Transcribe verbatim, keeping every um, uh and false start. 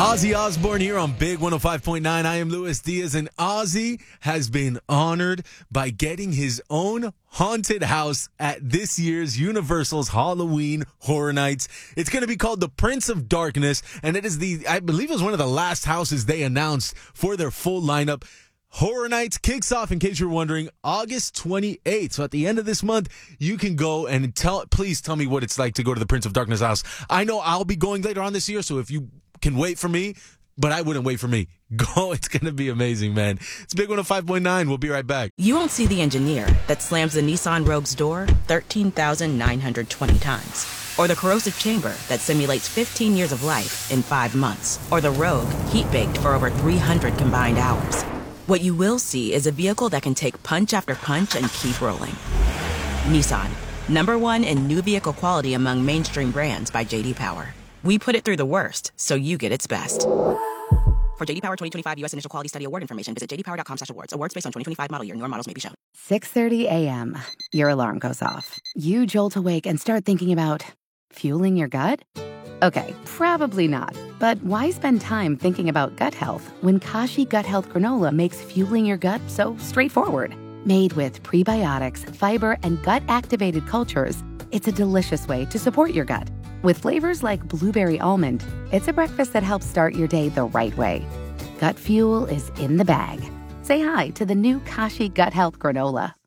Ozzy Osbourne here on Big one oh five point nine. I am Luis Diaz, and Ozzy has been honored by getting his own haunted house at this year's Universal's Halloween Horror Nights. It's going to be called the Prince of Darkness, and it is the, I believe it was one of the last houses they announced for their full lineup. Horror Nights kicks off, in case you're wondering, August twenty-eighth. So at the end of this month, you can go and tell, please tell me what it's like to go to the Prince of Darkness house. I know I'll be going later on this year, so if you can wait for me, but I wouldn't wait for me. Go, it's going to be amazing, man. It's Big one oh five point nine. We'll be right back. You won't see the engineer that slams the Nissan Rogue's door thirteen thousand nine hundred twenty times. Or the corrosive chamber that simulates fifteen years of life in five months. Or the Rogue heat-baked for over three hundred combined hours. What you will see is a vehicle that can take punch after punch and keep rolling. Nissan, number one in new vehicle quality among mainstream brands by J D Power. We put it through the worst, so you get its best. For J D Power twenty twenty-five U S Initial Quality Study Award information, visit j d power dot com slash awards. Awards based on twenty twenty-five model year. Newer models may be shown. six thirty a.m. Your alarm goes off. You jolt awake and start thinking about fueling your gut? Okay, probably not. But why spend time thinking about gut health when Kashi Gut Health Granola makes fueling your gut so straightforward? Made with prebiotics, fiber, and gut-activated cultures, it's a delicious way to support your gut. With flavors like blueberry almond, it's a breakfast that helps start your day the right way. Gut fuel is in the bag. Say hi to the new Kashi Gut Health Granola.